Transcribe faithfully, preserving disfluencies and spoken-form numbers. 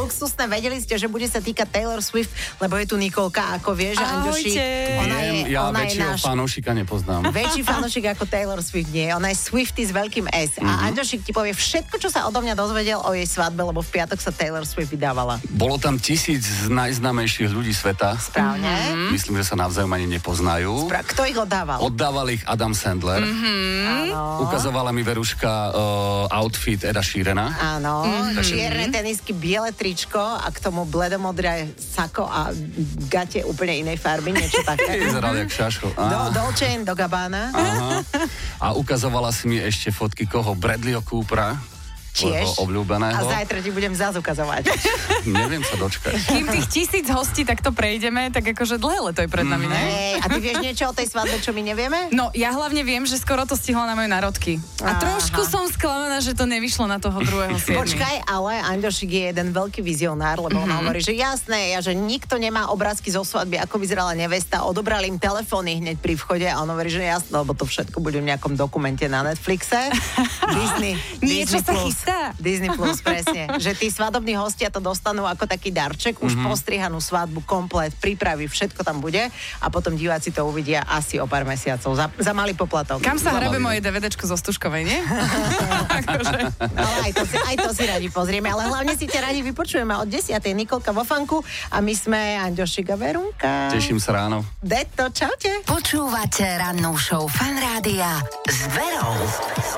luxusné. Vedeli ste, že bude sa týkať Taylor Swift, lebo je tu Nikolka, ako vieš, Andoši. Ona je, Viem, ja ona väčšieho náš fanúšika nepoznám. väčší fanúšik ako Taylor Swift nie. Ona je Swifty s veľkým S. Mm-hmm. A Andošik ti povie všetko, čo sa odo mňa dozvedel o jej svadbe, lebo v piatok sa Taylor Swift vydávala. Bolo tam tisíc z najznámejších ľudí sveta. Správne. Mm-hmm. Myslím, že sa navzájom ani nepoznajú. Spra- Kto ich oddával? Oddával ich Adam Sandler. Áno. Ukazovala mi Veruška uh, outfit Eda Sheerana. Áno, mm-hmm. čierne tenisky, biele tričko a k tomu bledomodré sako a gate úplne inej farby, niečo také. Vyzeral jak šašo. Do, Dolce and Gabbana. Aha. A ukazovala si mi ešte fotky koho? Bradleyho Coopera. Tiež. Obľúbeného. A zajtra ti budem zás ukazovať. Neviem sa dočkať. Kým tých tisíc hostí takto prejdeme, tak akože dlhé leto je pred nami, ne? Hej, a ty vieš niečo o tej svadbe, čo my nevieme? No, ja hlavne viem, že skoro to stihla na moje narodky. A Aha. trošku som sklamaná, že to nevyšlo na toho druhého siedmy. Počkaj, ale Andošik je jeden veľký vizionár, lebo mm-hmm. on hovorí, že jasné, ja, že nikto nemá obrázky zo svadby, ako vyzerala nevesta, odobrali im telefóny hneď pri vchode a on hovorí, že jasné, lebo to všetko bude v nejakom dokumente na Netflixe. Disney. Niečo Disney sa Plus. chystá. Disney Plus, presne. Že tí svadobní hostia to dostanú ako taký darček, už mm-hmm. postrihanú svadbu, komplet, prípravy, všetko tam bude a potom diváci to uvidia asi o pár mesiacov. Za, za malý poplatok. Kam sa hrabe moje DVDčko zo Stužkovej, nie? akože. Ale aj to, si, aj to si radi pozrieme, ale hlavne si ťa radi vypočujeme od desiatej Nikolka vo fanku a my sme Andošik a Verunka. Teším sa ráno. Deto, čaute. Počúvate rannú show Fan Rádia s Verou.